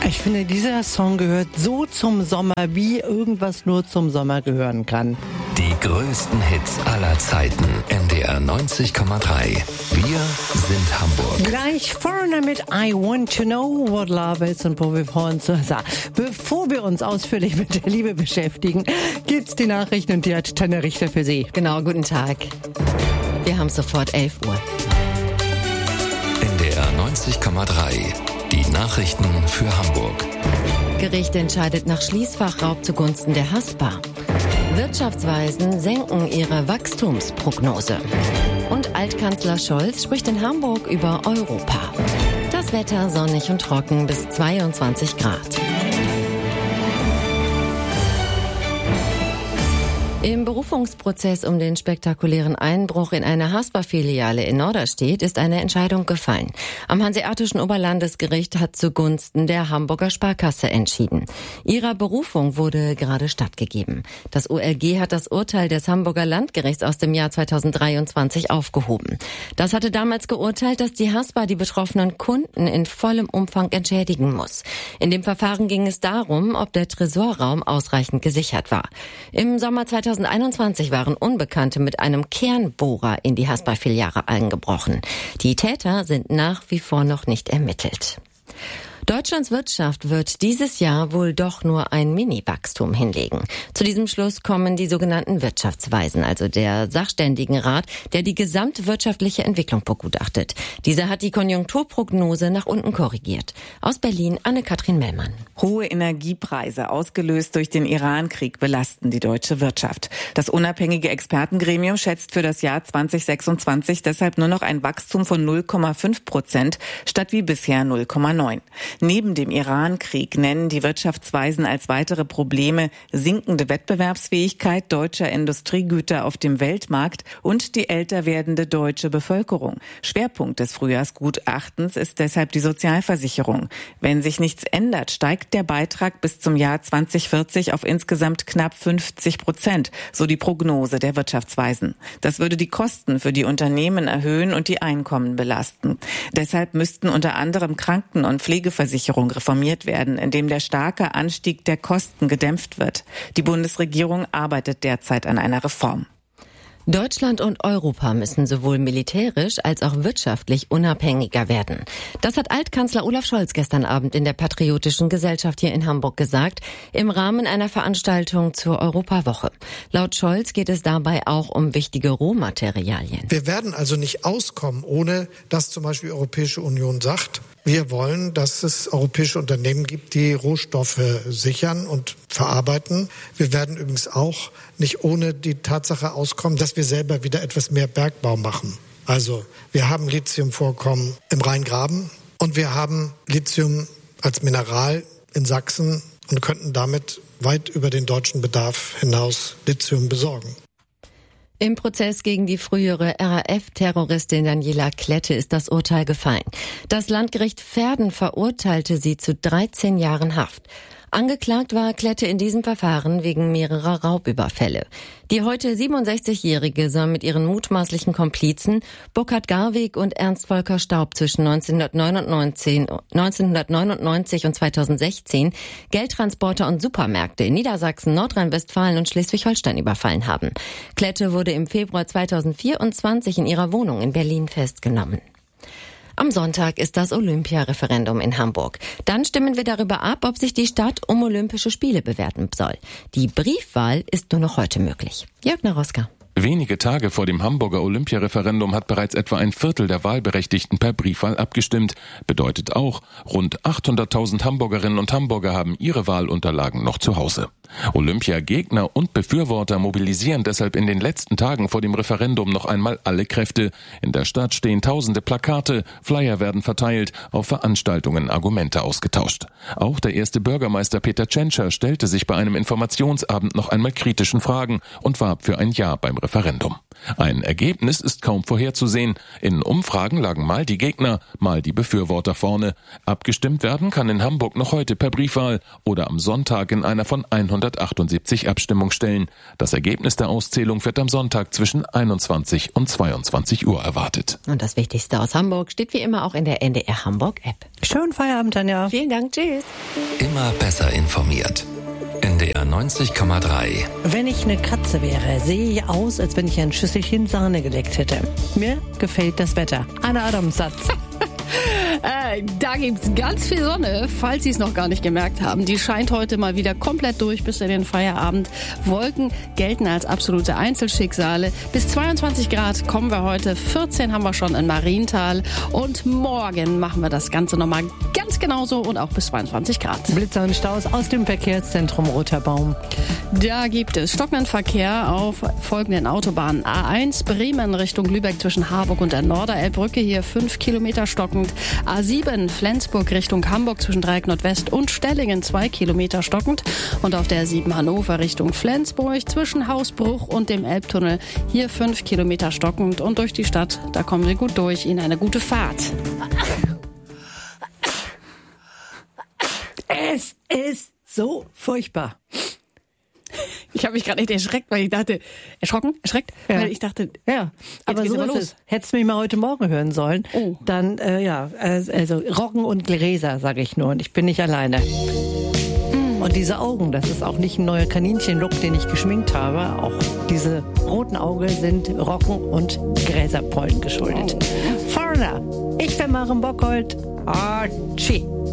Ich finde, dieser Song gehört so zum Sommer, wie irgendwas nur zum Sommer gehören kann. Die größten Hits aller Zeiten. NDR 90,3. Wir sind Hamburg. Gleich vorne mit I Want to Know What Love Is und bevor wir uns ausführlich mit der Liebe beschäftigen, gibt's die Nachrichten und die hat Tanne Richter für Sie. Genau, guten Tag. Wir haben sofort 11 Uhr. NDR 90,3. Die Nachrichten für Hamburg. Gericht entscheidet nach Schließfachraub zugunsten der Haspa. Wirtschaftsweisen senken ihre Wachstumsprognose. Und Altkanzler Scholz spricht in Hamburg über Europa. Das Wetter sonnig und trocken bis 22 Grad. Im Berufungsprozess um den spektakulären Einbruch in eine Haspa-Filiale in Norderstedt ist eine Entscheidung gefallen. Am Hanseatischen Oberlandesgericht hat zugunsten der Hamburger Sparkasse entschieden. Ihrer Berufung wurde gerade stattgegeben. Das OLG hat das Urteil des Hamburger Landgerichts aus dem Jahr 2023 aufgehoben. Das hatte damals geurteilt, dass die Haspa die betroffenen Kunden in vollem Umfang entschädigen muss. In dem Verfahren ging es darum, ob der Tresorraum ausreichend gesichert war. Im Sommer 2021 waren Unbekannte mit einem Kernbohrer in die Haspa-Filiale eingebrochen. Die Täter sind nach wie vor noch nicht ermittelt. Deutschlands Wirtschaft wird dieses Jahr wohl doch nur ein Mini-Wachstum hinlegen. Zu diesem Schluss kommen die sogenannten Wirtschaftsweisen, also der Sachständigenrat, der die gesamtwirtschaftliche Entwicklung begutachtet. Dieser hat die Konjunkturprognose nach unten korrigiert. Aus Berlin Anne-Kathrin Mellmann. Hohe Energiepreise, ausgelöst durch den Iran-Krieg, belasten die deutsche Wirtschaft. Das unabhängige Expertengremium schätzt für das Jahr 2026 deshalb nur noch ein Wachstum von 0,5% statt wie bisher 0,9%. Neben dem Iran-Krieg nennen die Wirtschaftsweisen als weitere Probleme sinkende Wettbewerbsfähigkeit deutscher Industriegüter auf dem Weltmarkt und die älter werdende deutsche Bevölkerung. Schwerpunkt des Frühjahrsgutachtens ist deshalb die Sozialversicherung. Wenn sich nichts ändert, steigt der Beitrag bis zum Jahr 2040 auf insgesamt knapp 50%, so die Prognose der Wirtschaftsweisen. Das würde die Kosten für die Unternehmen erhöhen und die Einkommen belasten. Deshalb müssten unter anderem Kranken- und Pflegeversicherung reformiert werden, indem der starke Anstieg der Kosten gedämpft wird. Die Bundesregierung arbeitet derzeit an einer Reform. Deutschland und Europa müssen sowohl militärisch als auch wirtschaftlich unabhängiger werden. Das hat Altkanzler Olaf Scholz gestern Abend in der Patriotischen Gesellschaft hier in Hamburg gesagt, im Rahmen einer Veranstaltung zur Europawoche. Laut Scholz geht es dabei auch um wichtige Rohmaterialien. Wir werden also nicht auskommen, ohne dass zum Beispiel die Europäische Union sagt, wir wollen, dass es europäische Unternehmen gibt, die Rohstoffe sichern und verarbeiten. Wir werden übrigens auch nicht ohne die Tatsache auskommen, dass wir selber wieder etwas mehr Bergbau machen. Also wir haben Lithiumvorkommen im Rheingraben und wir haben Lithium als Mineral in Sachsen und könnten damit weit über den deutschen Bedarf hinaus Lithium besorgen. Im Prozess gegen die frühere RAF-Terroristin Daniela Klette ist das Urteil gefallen. Das Landgericht Verden verurteilte sie zu 13 Jahren Haft. Angeklagt war Klette in diesem Verfahren wegen mehrerer Raubüberfälle. Die heute 67-Jährige soll mit ihren mutmaßlichen Komplizen Burkhard Garwig und Ernst Volker Staub zwischen 1999 und 2016 Geldtransporter und Supermärkte in Niedersachsen, Nordrhein-Westfalen und Schleswig-Holstein überfallen haben. Klette wurde im Februar 2024 in ihrer Wohnung in Berlin festgenommen. Am Sonntag ist das Olympia-Referendum in Hamburg. Dann stimmen wir darüber ab, ob sich die Stadt um Olympische Spiele bewerben soll. Die Briefwahl ist nur noch heute möglich. Jörg Naroska. Wenige Tage vor dem Hamburger Olympia-Referendum hat bereits etwa ein Viertel der Wahlberechtigten per Briefwahl abgestimmt. Bedeutet auch, rund 800.000 Hamburgerinnen und Hamburger haben ihre Wahlunterlagen noch zu Hause. Olympiagegner und Befürworter mobilisieren deshalb in den letzten Tagen vor dem Referendum noch einmal alle Kräfte. In der Stadt stehen tausende Plakate, Flyer werden verteilt, auf Veranstaltungen Argumente ausgetauscht. Auch der erste Bürgermeister Peter Tschentscher stellte sich bei einem Informationsabend noch einmal kritischen Fragen und warb für ein Ja beim Referendum. Ein Ergebnis ist kaum vorherzusehen. In Umfragen lagen mal die Gegner, mal die Befürworter vorne. Abgestimmt werden kann in Hamburg noch heute per Briefwahl oder am Sonntag in einer von 178 Abstimmungsstellen. Das Ergebnis der Auszählung wird am Sonntag zwischen 21 und 22 Uhr erwartet. Und das Wichtigste aus Hamburg steht wie immer auch in der NDR Hamburg App. Schönen Feierabend, Tanja. Vielen Dank, tschüss. Immer besser informiert. NDR 90,3. Wenn ich eine Katze wäre, sehe ich aus, als wenn ich ein Schüsselchen Sahne geleckt hätte. Mir gefällt das Wetter. Anna Adams-Satz. Da gibt's ganz viel Sonne, falls Sie es noch gar nicht gemerkt haben. Die scheint heute mal wieder komplett durch bis in den Feierabend. Wolken gelten als absolute Einzelschicksale. Bis 22 Grad kommen wir heute. 14 haben wir schon in Marienthal. Und morgen machen wir das Ganze nochmal ganz genauso und auch bis 22 Grad. Blitzer und Staus aus dem Verkehrszentrum Roter Baum. Da gibt es stockenden Verkehr auf folgenden Autobahnen. A1 Bremen Richtung Lübeck zwischen Harburg und der Norderelbbrücke. Hier 5 Kilometer stockend. A7 Flensburg Richtung Hamburg zwischen Dreieck Nordwest und Stellingen 2 Kilometer stockend. Und auf der A7 Hannover Richtung Flensburg zwischen Hausbruch und dem Elbtunnel hier 5 Kilometer stockend. Und durch die Stadt, da kommen Sie gut durch. Ihnen eine gute Fahrt. Es ist so furchtbar. Ich habe mich gerade nicht erschreckt, weil ich dachte, erschreckt, Ja. weil ich dachte, Ja, aber geht's so aber ist los. es. Hättest du mich mal heute Morgen hören sollen, dann, also Roggen und Gläser, sage ich nur. Und ich bin nicht alleine. Und diese Augen, das ist auch nicht ein neuer Kaninchenlook, den ich geschminkt habe. Auch diese roten Augen sind Roggen- und Gräserpollen geschuldet. Foreigner, ich bin Maren Bockholt. Archie.